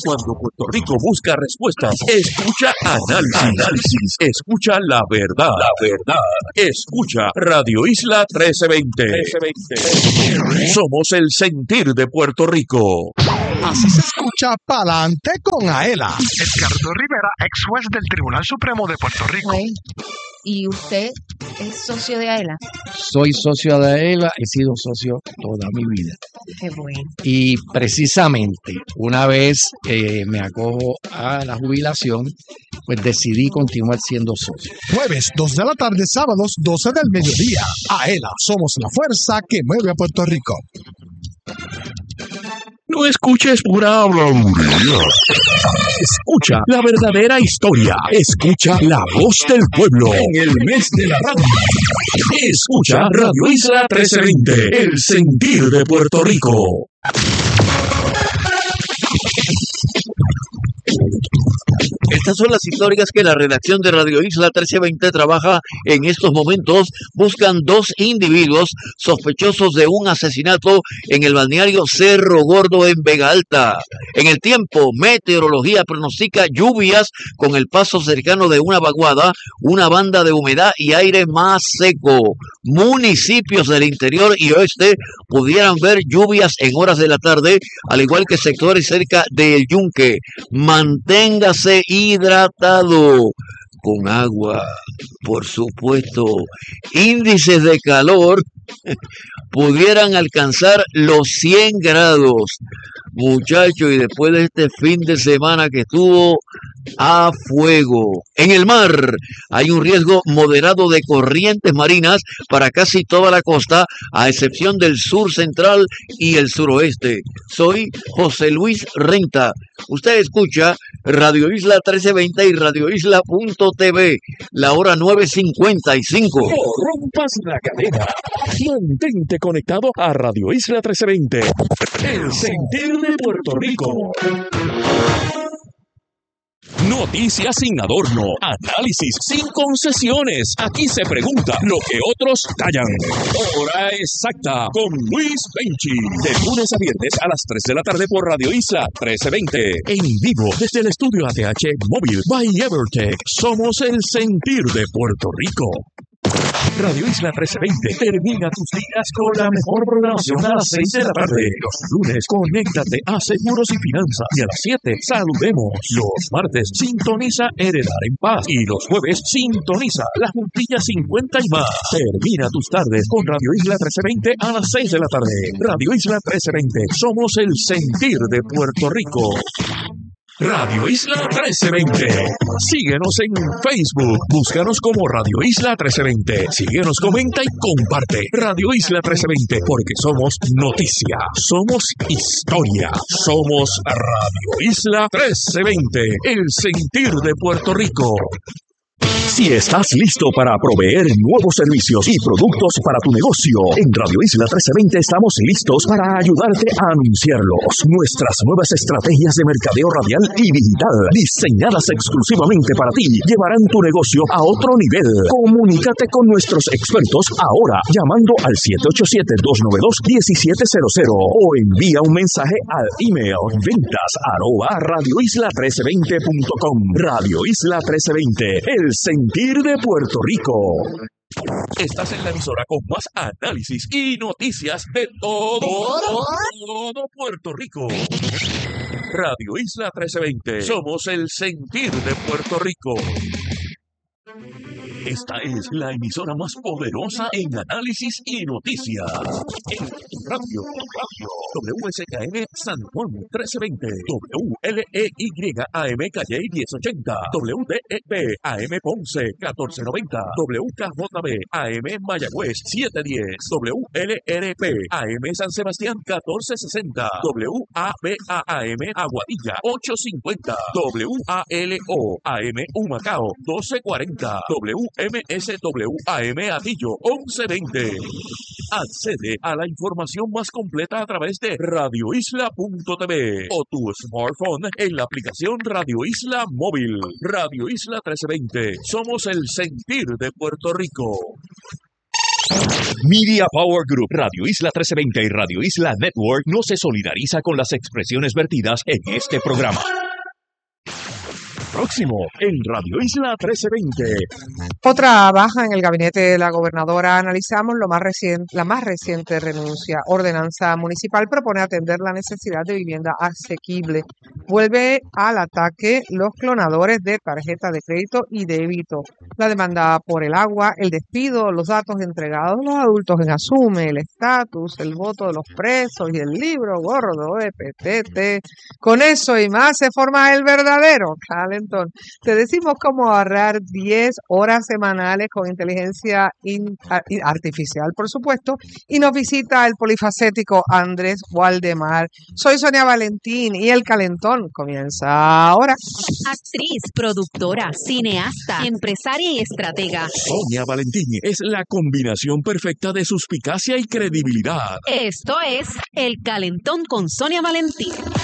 Cuando Puerto Rico busca respuestas, escucha análisis, escucha la verdad, escucha Radio Isla 1320. Somos el sentir de Puerto Rico. Así se escucha pa'lante con Aela. Edgardo Rivera, ex juez del Tribunal Supremo de Puerto Rico. ¿Y usted es socio de AELA? Soy socio de AELA, he sido socio toda mi vida. Qué bueno. Y precisamente una vez me acojo a la jubilación, pues decidí continuar siendo socio. Jueves, 2 de la tarde, sábados, 12 del mediodía. AELA, somos la fuerza que mueve a Puerto Rico. No escuches pura habladuría. Escucha la verdadera historia. Escucha la voz del pueblo en el mes de la radio. Escucha Radio Isla 1320, el sentir de Puerto Rico. Estas son las historias que la redacción de Radio Isla 1320 trabaja en estos momentos. Buscan 2 individuos sospechosos de un asesinato en el balneario Cerro Gordo en Vega Alta. En el tiempo, meteorología pronostica lluvias con el paso cercano de una vaguada, una banda de humedad y aire más seco. Municipios del interior y oeste pudieran ver lluvias en horas de la tarde, al igual que sectores cerca del Yunque. Manténgase hidratado con agua, por supuesto. Índices de calor pudieran alcanzar los 100 grados. Muchachos, y después de este fin de semana que estuvo a fuego. En el mar hay un riesgo moderado de corrientes marinas para casi toda la costa, a excepción del sur central y el suroeste. Soy José Luis Renta. Usted escucha Radio Isla 1320 y radioisla.tv, la hora 9:55. No rompas la cadena. Mantente conectado a Radio Isla 1320, el sentir de Puerto Rico. Noticias sin adorno, análisis sin concesiones. Aquí se pregunta lo que otros callan. Hora exacta con Luis Benchi. De lunes a viernes a las 3 de la tarde por Radio Isla 1320. En vivo desde el estudio ATH Móvil by Evertech. Somos el sentir de Puerto Rico. Radio Isla 1320 termina tus días con la mejor programación a las 6 de la tarde. Los lunes, conéctate a Seguros y Finanzas. Y a las 7, saludemos. Los martes, sintoniza Heredar en Paz. Y los jueves, sintoniza La Juntilla 50 y más. Termina tus tardes con Radio Isla 1320 a las 6 de la tarde. Radio Isla 1320, somos el sentir de Puerto Rico. Radio Isla 1320. Síguenos en Facebook. Búscanos como Radio Isla 1320. Síguenos, comenta y comparte. Radio Isla 1320, porque somos noticia, somos historia, somos Radio Isla 1320, el sentir de Puerto Rico. Si estás listo para proveer nuevos servicios y productos para tu negocio, en Radio Isla 1320 estamos listos para ayudarte a anunciarlos. Nuestras nuevas estrategias de mercadeo radial y digital, diseñadas exclusivamente para ti, llevarán tu negocio a otro nivel. Comunícate con nuestros expertos ahora, llamando al 787-292-1700 o envía un mensaje al email ventas@radioisla1320.com. Radio Isla 1320, el sentir de Puerto Rico. Estás en la emisora con más análisis y noticias de todo Puerto Rico. Radio Isla 1320. Somos el sentir de Puerto Rico. Esta es la emisora más poderosa en análisis y noticias. En radio, WSKM San Juan 1320, WLEYAM Calle 1080, WDEP AM Ponce 1490, WKJB AM Mayagüez 710, WLRP AM San Sebastián 1460, WABA-AM Aguadilla 850, WALO AM Humacao 1240, WMSW-AM Atillo 1120. Accede a la información más completa a través de radioisla.tv o tu smartphone en la aplicación Radio Isla Móvil. Radio Isla 1320. Somos el sentir de Puerto Rico. Media Power Group, Radio Isla 1320 y Radio Isla Network no se solidariza con las expresiones vertidas en este programa. Próximo en Radio Isla 1320. Otra baja en el gabinete de la gobernadora. Analizamos la más reciente renuncia. Ordenanza municipal propone atender la necesidad de vivienda asequible. Vuelve al ataque los clonadores de tarjeta de crédito y débito. La demanda por el agua, el despido, los datos entregados a los adultos en Asume, el estatus, el voto de los presos y el libro gordo de PTT. Con eso y más se forma el verdadero calentón. Te decimos cómo ahorrar 10 horas semanales con inteligencia artificial, por supuesto, y nos visita el polifacético Andrés Waldemar. Soy Sonia Valentín y el calentón comienza ahora. Actriz, productora, cineasta, empresaria y estratega. Sonia Valentín es la combinación perfecta de suspicacia y credibilidad. Esto es El Calentón con Sonia Valentín.